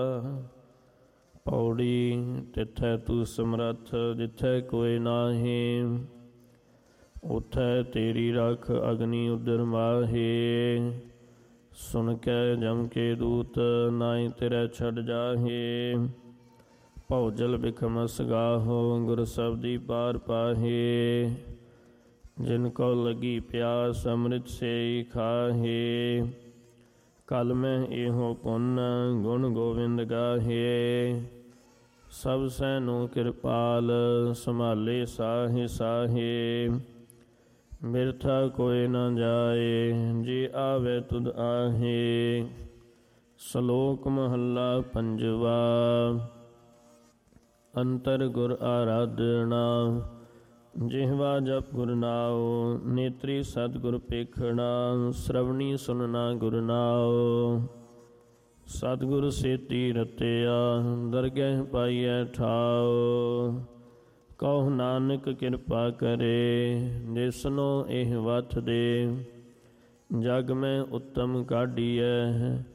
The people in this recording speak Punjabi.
ਪੌੜੀ ਤਿੱਥੈ ਤੂੰ ਸਮਰੱਥ ਜਿੱਥੈ ਕੋਇ ਨਾਹੀਂ। ਉਥੈ ਤੇਰੀ ਰਖ ਅਗਨੀ ਉਦਰ ਮਾਹੇ। ਸੁਣ ਕੇ ਜਮ ਕੇ ਦੂਤ ਨਾਹੀ ਤੇਰੇ ਛੱਡ ਜਾਹੇ। ਭਉਜਲ ਬਿਖਮਸ ਗਾਹੋ ਗੁਰ ਸਬਦੀ ਪਾਰ ਪਾਹੇ। ਜਿਨ ਕੋ ਲਗੀ ਪਿਆਸ ਅੰਮ੍ਰਿਤ ਸੇ ਖਾਹੇ। ਕਲ ਮੈਂ ਇਹੋ ਪੁੰਨ ਗੁਣ ਗੋਬਿੰਦ ਗਾਹੇ। ਸਭ ਸੈਨੋ ਕਿਰਪਾਲ ਸੰਭਾਲੇ ਸਾਹੇ ਸਾਹੇ। ਬਿਰਥਾ ਕੋਇ ਨਾ ਜਾਏ ਜੇ ਆਵੇ ਤੁਧ ਆਹੇ। ਸ਼ਲੋਕ ਮਹੱਲਾ ਪੰਜਵਾ। ਅੰਤਰ ਗੁਰ ਆਰਾਧਨਾ ਜਿਹਵਾ ਜਪ ਗੁਰ ਨਾਉ। ਨੇਤਰੀ ਸਤਿਗੁਰ ਪੇਖਣਾ ਸ਼੍ਰਵਣੀ ਸੁਨਣਾ ਗੁਰ ਨਾਉ। ਸਤਿਗੁਰ ਸੇਤੀ ਰਤਿਆ ਦਰਗਹਿ ਪਾਈਐ ਠਾਉ। ਕਹੋ ਨਾਨਕ ਕਿਰਪਾ ਕਰੇ ਜਿਸਨੋ ਇਹ ਵਥ ਦੇ। ਜਗ ਮੈਂ ਉੱਤਮ ਕਾਢੀਐ